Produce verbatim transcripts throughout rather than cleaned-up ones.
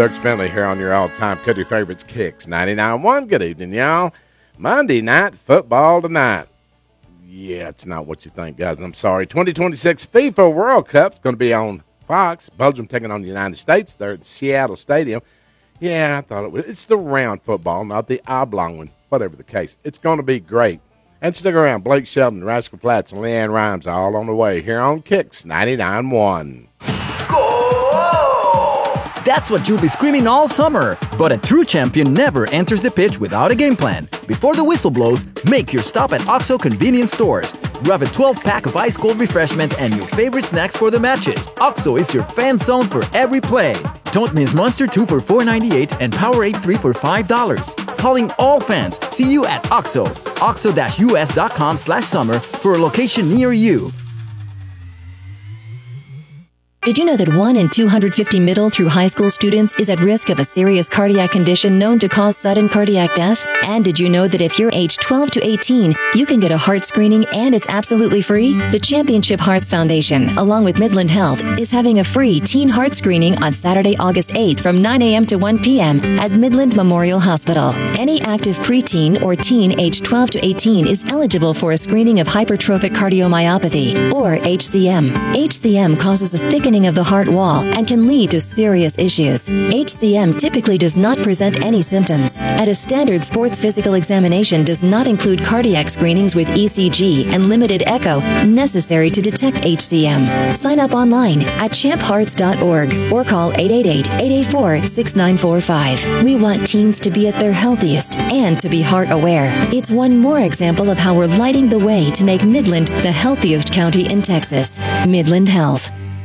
Doug Spindley here on your all-time country favorites, Kicks ninety-nine point one. Good evening, y'all. Monday night football tonight. Yeah, it's not what you think, guys. I'm sorry. twenty twenty-six FIFA World Cup is going to be on Fox. Belgium taking on the United States. They're at Seattle Stadium. Yeah, I thought it was. It's the round football, not the oblong one. Whatever the case, it's going to be great. And stick around. Blake Shelton, Rascal Flats, and Leanne Rhymes are all on the way here on Kicks ninety-nine point one. That's what you'll be screaming all summer. But a true champion never enters the pitch without a game plan. Before the whistle blows, make your stop at OXXO convenience stores. Grab a twelve-pack of ice-cold refreshment and your favorite snacks for the matches. OXXO is your fan zone for every play. Don't miss Monster two for four ninety-eight and Powerade three for five dollars. Calling all fans. See you at OXXO. OXXO-US.com slash summer for a location near you. Did you know that one in two hundred fifty middle through high school students is at risk of a serious cardiac condition known to cause sudden cardiac death? And did you know that if you're age twelve to eighteen, you can get a heart screening and it's absolutely free? The Championship Hearts Foundation, along with Midland Health, is having a free teen heart screening on Saturday, August eighth from nine a.m. to one p.m. at Midland Memorial Hospital. Any active preteen or teen age twelve to eighteen is eligible for a screening of hypertrophic cardiomyopathy, or H C M. H C M causes a thickening of the heart wall and can lead to serious issues. H C M typically does not present any symptoms, and a standard sports physical examination does not include cardiac screenings with E C G and limited echo necessary to detect H C M. Sign up online at champ hearts dot org or call eight eight eight, eight eight four, six nine four five. We want teens to be at their healthiest and to be heart aware. It's one more example of how we're lighting the way to make Midland the healthiest county in Texas. Midland Health.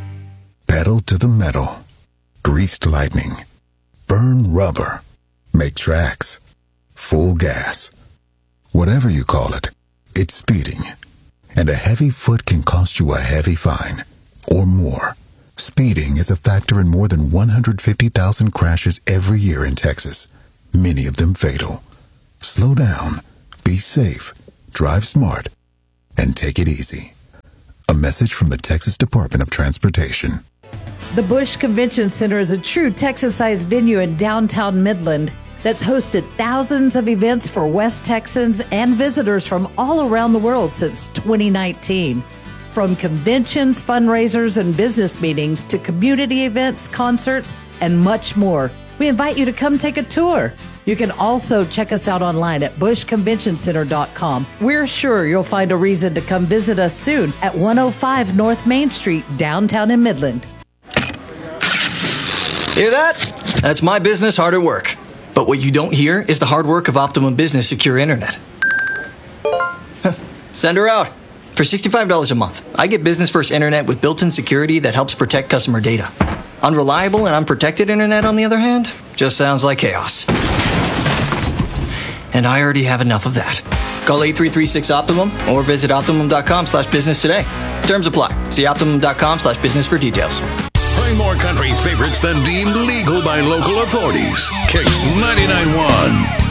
Pedal to the metal. Greased lightning. Burn rubber. Make tracks. Full gas. Whatever you call it, it's speeding. And a heavy foot can cost you a heavy fine. Or more. Speeding is a factor in more than one hundred fifty thousand crashes every year in Texas. Many of them fatal. Slow down. Be safe. Drive smart. And take it easy. A message from the Texas Department of Transportation. The Busch Convention Center is a true Texas-sized venue in downtown Midland that's hosted thousands of events for West Texans and visitors from all around the world since twenty nineteen. From conventions, fundraisers, and business meetings to community events, concerts, and much more. We invite you to come take a tour. You can also check us out online at busch convention center dot com. We're sure you'll find a reason to come visit us soon at one oh five North Main Street, downtown in Midland. Hear that? That's my business hard at work. But what you don't hear is the hard work of Optimum Business Secure Internet. Send her out. For sixty-five dollars a month, I get business-first internet with built-in security that helps protect customer data. Unreliable and unprotected internet, on the other hand, just sounds like chaos. And I already have enough of that. Call eight three three six Optimum or visit optimum dot com slash business today. Terms apply. See optimum dot com slash business for details. Playing more country favorites than deemed legal by local authorities. Kicks ninety-nine point one.